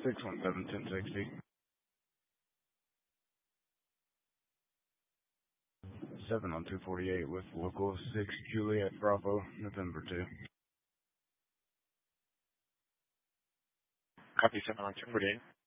617-1060. 7 on 248 with local 6 Juliet Bravo, November 2. Copy 7 on 248.